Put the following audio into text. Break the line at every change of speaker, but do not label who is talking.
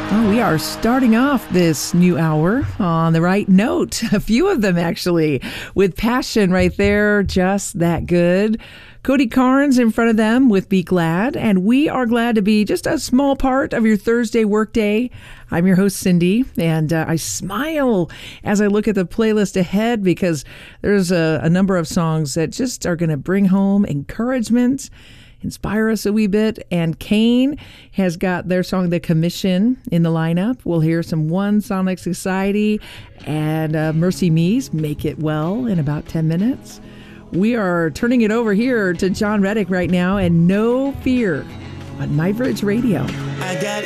Oh, we are starting off this new hour on the right note. A few of them, actually, with passion right there. Just that good. Cody Carnes in front of them with Be Glad. And we are glad to be just a small part of your Thursday workday. I'm your host, Cindy, and I smile as I look at the playlist ahead because there's a number of songs that just are going to bring home encouragement, inspire us a wee bit. And Kane has got their song The Commission in the lineup. We'll hear some One Sonic Society and Mercy Me's Make It Well in about 10 minutes. We are turning it over here to John Reddick right now and No Fear on My Bridge Radio.
I got